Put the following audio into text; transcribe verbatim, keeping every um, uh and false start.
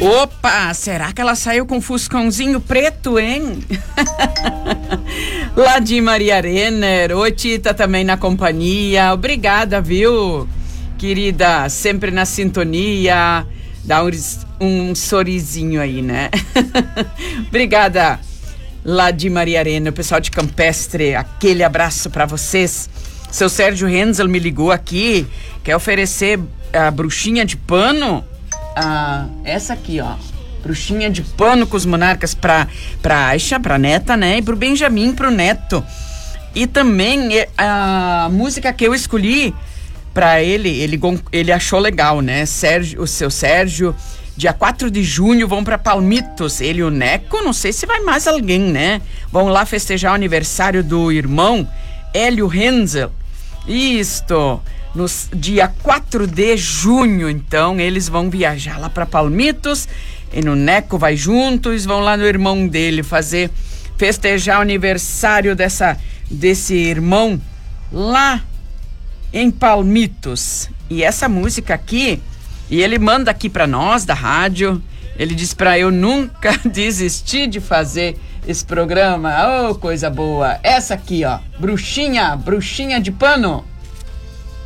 Opa, será que ela saiu com um fuscãozinho preto, hein? Lá de Maria Renner. Oi, Tita, também na companhia. Obrigada, viu, querida? Sempre na sintonia. Dá um, um sorrisinho aí, né? Obrigada, lá de Maria Renner, o pessoal de Campestre. Aquele abraço pra vocês. Seu Sérgio Renzel me ligou aqui. Quer oferecer a bruxinha de pano? Ah, essa aqui, ó, bruxinha de pano com os monarcas pra, pra Aisha, pra neta, né, e pro Benjamin, pro neto. E também a música que eu escolhi pra ele, ele, ele achou legal, né, Sérgio, o seu Sérgio, dia quatro de junho vão pra Palmitos, ele e o Neco, não sei se vai mais alguém, né, vão lá festejar o aniversário do irmão Hélio Renzel. Isto, no dia quatro de junho, então, eles vão viajar lá para Palmitos, e no Neco vai juntos, vão lá no irmão dele fazer, festejar o aniversário dessa, desse irmão lá em Palmitos. E essa música aqui, e ele manda aqui para nós da rádio, ele diz para eu nunca desistir de fazer esse programa. Oh, coisa boa. Essa aqui, ó, bruxinha, bruxinha de pano.